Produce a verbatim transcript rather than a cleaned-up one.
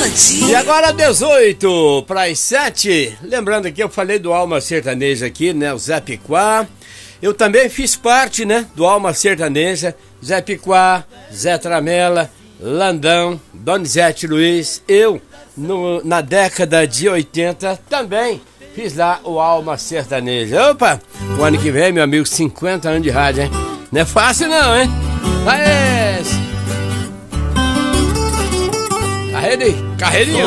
E agora dezoito para as sete. Lembrando que eu falei do Alma Sertaneja aqui, né? O Zé Piquá. Eu também fiz parte, né? Do Alma Sertaneja. Zé Piquá, Zé Tramela, Landão, Donizete Luiz. Eu, no, na década de oitenta, também fiz lá o Alma Sertaneja. Opa! O ano que vem, meu amigo, cinquenta anos de rádio, hein? Não é fácil não, hein? Aê! Carreirinha, carreirinha.